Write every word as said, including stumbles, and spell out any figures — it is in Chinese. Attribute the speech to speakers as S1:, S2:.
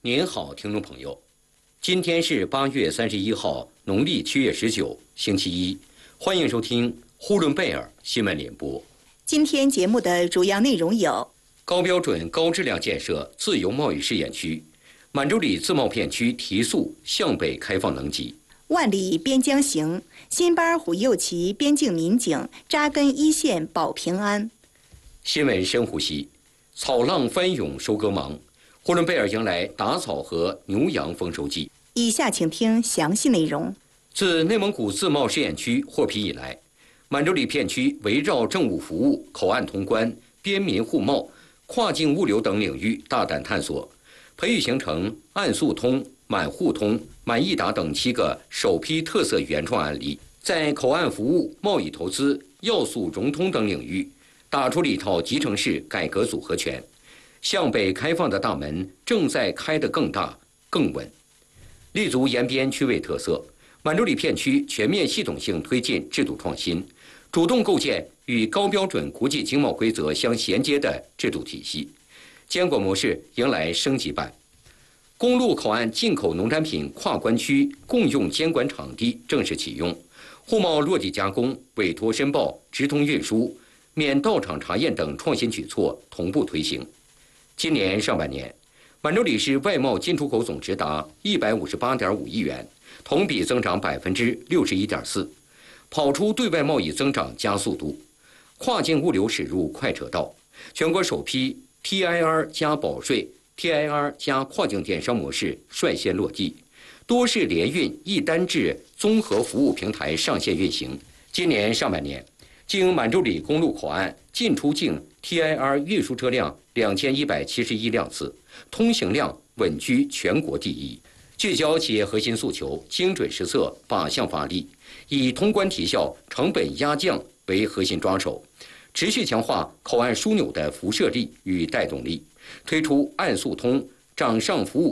S1: 您好，听众朋友，今天是八月三十一号，农历七月十九，星期一，欢迎收听呼伦贝尔新闻联播。
S2: 今天节目的主要内容有：
S1: 高标准、高质量建设自由贸易试验区，满洲里自贸片区提速向北开放能级；
S2: 万里边疆行，新班虎右旗边境民警扎根一线保平安。
S1: 新闻深呼吸，草浪翻涌收割忙。呼伦贝尔迎来打草和牛羊丰收季。
S2: 以下请听详细内容。
S1: 自内蒙古自贸试验区获批以来，满洲里片区围绕政务服务、口岸通关、边民互贸、跨境物流等领域大胆探索，培育形成岸速通、满互通、满意达等七个首批特色原创案例，在口岸服务、贸易投资、要素融通等领域，打出了一套集成式改革组合拳。向北开放的大门正在开得更大、更稳。立足沿边区位特色，满洲里片区全面系统性推进制度创新，主动构建与高标准国际经贸规则相衔接的制度体系，监管模式迎来升级版。公路口岸进口农产品跨关区共用监管场地正式启用，互贸落地加工、委托申报、直通运输、免到场查验等创新举措同步推行。今年上半年，满洲里市外贸进出口总值达一百五十八点五亿元，同比增长百分之六十一点四，跑出对外贸易增长加速度。跨境物流驶入快车道，全国首批 T I R 加保税、T I R 加跨境电商模式率先落地，多式联运一单制综合服务平台上线运行。今年上半年，经满洲里公路口岸进出境 T I R 运输车辆两千一百七十一辆次，通行量稳居全国第一。聚焦企业核心诉求，精准施策，靶向发力，以通关提效、成本压降为核心抓手，持续强化口岸枢纽的辐射力与带动力，推出岸速通、掌上服务